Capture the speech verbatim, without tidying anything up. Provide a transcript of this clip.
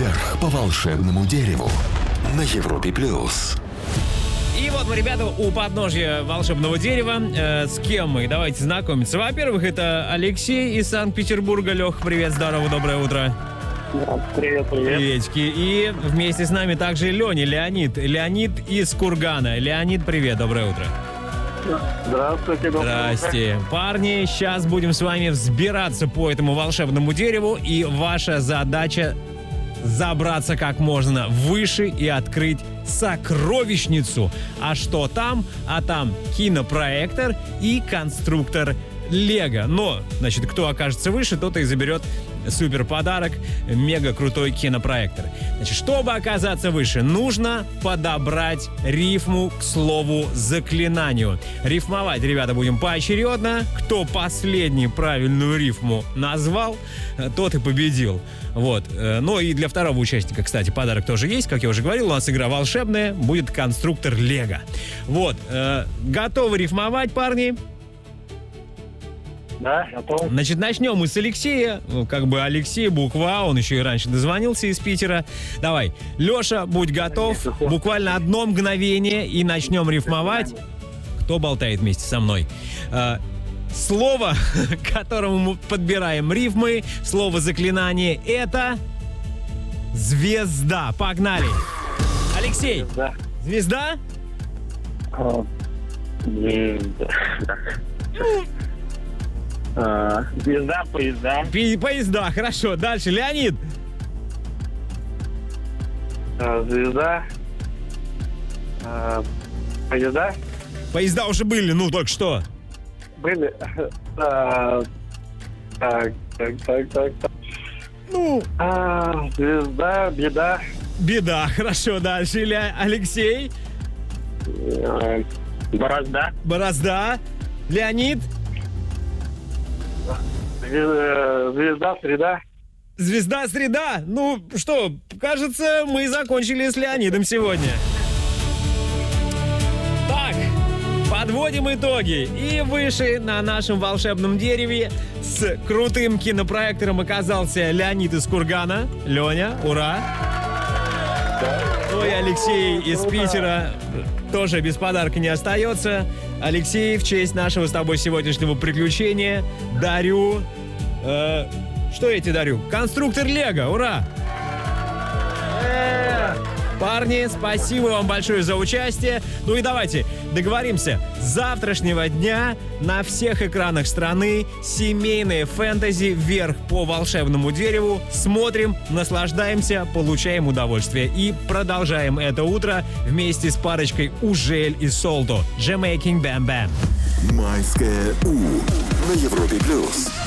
вверх по волшебному дереву на Европе плюс. И вот мы, ребята, у подножья волшебного дерева. Э, с кем мы? Давайте знакомиться. Во-первых, это Алексей из Санкт-Петербурга. Лех, привет, здорово, доброе утро. Привет, привет. Приветики. И вместе с нами также Леня, Леонид. Леонид из Кургана. Леонид, привет, доброе утро. Здравствуйте, доброе Здрасте. Парни, сейчас будем с вами взбираться по этому волшебному дереву. И ваша задача забраться как можно выше и открыть сокровищницу. А что там? А там кинопроектор и конструктор Лего. Но, значит, кто окажется выше, тот и заберет супер подарок, мега крутой кинопроектор. Значит, чтобы оказаться выше, нужно подобрать рифму к слову заклинанию. Рифмовать, ребята, будем поочередно. Кто последний правильную рифму назвал, тот и победил. Вот. Ну и для второго участника, кстати, подарок тоже есть. Как я уже говорил, у нас игра волшебная. Будет конструктор Лего. Вот. Готовы рифмовать, парни? Да, готов. Значит, начнем мы с Алексея. Ну, как бы Алексей, буква А, он еще и раньше дозвонился из Питера. Давай, Леша, будь готов. Буквально одно мгновение и начнем рифмовать. Кто болтает вместе со мной? Слово, к которому мы подбираем рифмы, слово заклинание, это звезда. Погнали. Алексей. Звезда. Звезда? А, звезда. А, звезда, поезда. Пи- поезда, хорошо. Дальше, Леонид. А, звезда. А, поезда. Поезда уже были, ну только что. Были. А, так, так, так, так, так. Ну, А, звезда, беда. беда, хорошо. Дальше, Ля- Алексей. А, борозда. Борозда. Леонид. Звезда, звезда, среда. Звезда, среда. Ну что, кажется, мы закончили с Леонидом сегодня. Так, подводим итоги. И выше на нашем волшебном дереве с крутым кинопроектором оказался Леонид из Кургана. Леня, ура! Ой, Алексей из Питера тоже без подарка не остается. Алексей, в честь нашего с тобой сегодняшнего приключения дарю... Э, что я тебе дарю? Конструктор Лего, ура! Э, парни, спасибо вам большое за участие. Ну и давайте договоримся. С завтрашнего дня на всех экранах страны семейное фэнтези вверх по волшебному дереву. Смотрим, наслаждаемся, получаем удовольствие. И продолжаем это утро вместе с парочкой Ужель и Солто. Jamaican Bam Bam. Майское У на Европе плюс.